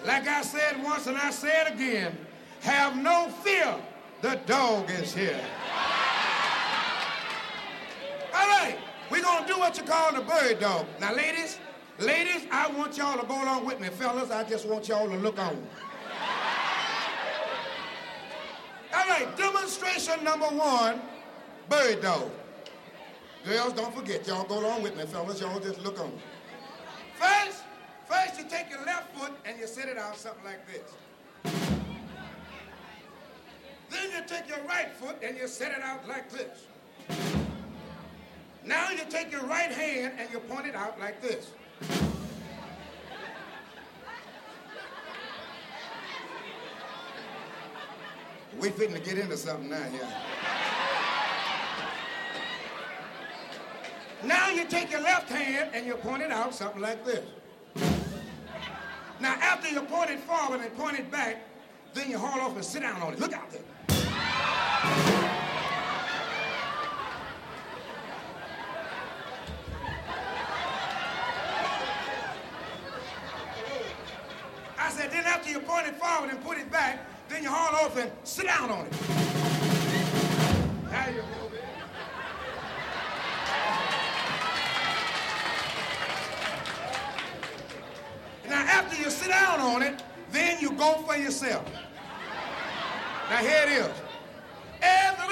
Like I said once and I say it again, have no fear, the dog is here. All right, we're going to do what you call the bird dog. Now, ladies, I want y'all to go along with me. Fellas, I just want y'all to look on. All right, demonstration number 1, bird dog. Girls, don't forget, y'all go along with me, fellas. Y'all just look on. First you take your left foot and you set it out something like this. Then you take your right foot and you set it out like this. Now you take your right hand and you point it out like this. We fitting to get into something now, yeah. Now you take your left hand and you point it out something like this. Now after you point it forward and point it back, then you haul off and sit down on it. Look out there. I said, then after you point it forward and put it back, then you haul off and sit down on it. There you go. Now, after you sit down on it, then you go for yourself. Now, here it is.